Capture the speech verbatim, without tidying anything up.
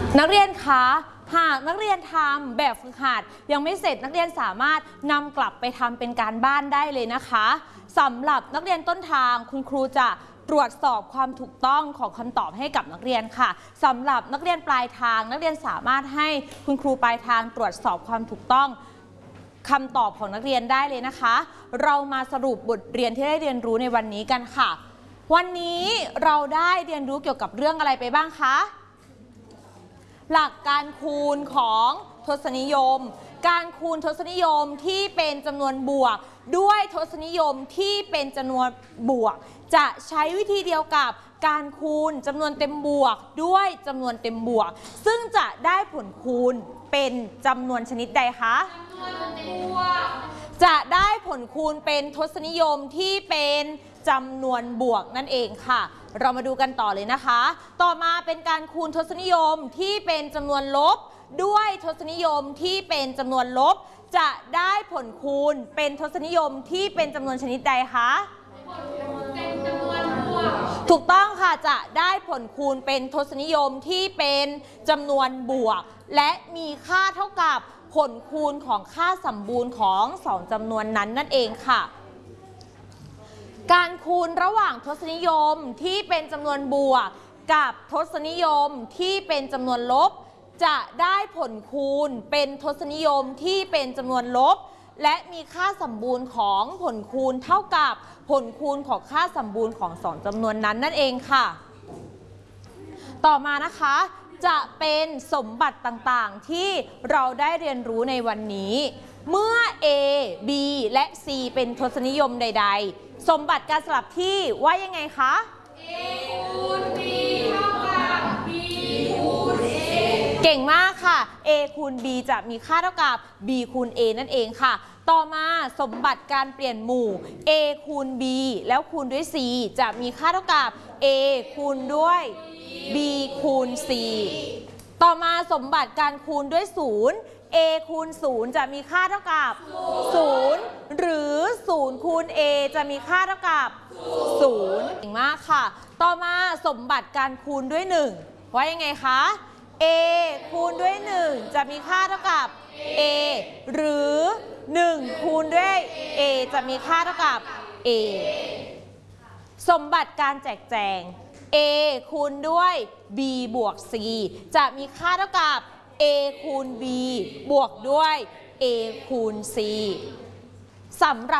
นักเรียนคะหากนักเรียนทำแบบฝึกหัดยังไม่เสร็จนักเรียนสามารถนำกลับไปทำเป็นการบ้านได้เลยนะคะสำหรับนักเรียนต้นทางคุณครูจะตรวจสอบความถูกต้องของคำตอบให้กับนักเรียนค่ะสำหรับนักเรียนปลายทางนักเรียนสามารถให้คุณครูปลายทางตรวจสอบความถูกต้องคำตอบของนักเรียนได้เลยนะคะเรามาสรุปบทเรียนที่ได้เรียนรู้ในวันนี้กันค่ะวันนี้เราได้เรียนรู้เกี่ยวกับเรื่องอะไรไปบ้างคะหลักการคูณของทศนิยมการคูณทศนิยมที่เป็นจำนวนบวกด้วยทศนิยมที่เป็นจำนวนบวกจะใช้วิธีเดียวกับการคูณจำนวนเต็มบวกด้วยจำนวนเต็มบวกซึ่งจะได้ผลคูณเป็นจำนวนชนิดใดคะจำนวนเต็มบวกจะได้ผลคูณเป็นทศนิยมที่เป็นจำนวนบวกนั่นเองค่ะเรามาดูกันต่อเลยนะคะต่อมาเป็นการคูณทศนิยมที่เป็นจำนวนลบด้วยทศนิยมที่เป็นจำนวนลบจะได้ผลคูณเป็นทศนิยมที่เป็นจำนวนชนิดใดคะเป็นจำนวนบวกถูกต้องค่ะจะได้ผลคูณเป็นทศนิยมที่เป็นจำนวนบวกและมีค่าเท่ากับผลคูณของค่าสมบูรณ์ของสองจำนวนนั้นนั่นเองค่ะการคูณระหว่างทศนิยมที่เป็นจำนวนบวกกับทศนิยมที่เป็นจำนวนลบจะได้ผลคูณเป็นทศนิยมที่เป็นจำนวนลบและมีค่าสมบูรณ์ของผลคูณเท่ากับผลคูณของค่าสมบูรณ์ของสองจำนวนนั้นนั่นเองค่ะต่อมานะคะจะเป็นสมบัติต่างๆที่เราได้เรียนรู้ในวันนี้เมื่อ A B และ C เป็นทศนิยมใดๆสมบัติการสลับที่ว่ายังไงคะ A คูณ B เท่ากับ B คูณ A เก่งมากค่ะ A คูณ B จะมีค่าเท่ากับ B คูณ A นั่นเองค่ะต่อมาสมบัติการเปลี่ยนหมู่ A คูณ B แล้วคูณด้วย C จะมีค่าเท่ากับ A คูณด้วย B คูณ C ต่อมาสมบัติการคูณด้วยศูนย์ A คูณศูนย์จะมีค่าเท่ากับศูนย์หรือศูนย์คูณ A จะมีค่าเท่ากับศูนย์เก่งมากค่ะต่อมาสมบัติการคูณด้วยหนึ่งว่ายังไงคะ A คูณด้วยหนึ่งจะมีค่าเท่ากับ A หรือหนึ่งคูณด้วย A จะมีค่าเท่ากับ A สมบัติการแจกแจง A คูณด้วย B บวก C จะมีค่าเท่ากับ A คูณ B บวกด้วย A คูณ C สำหรับ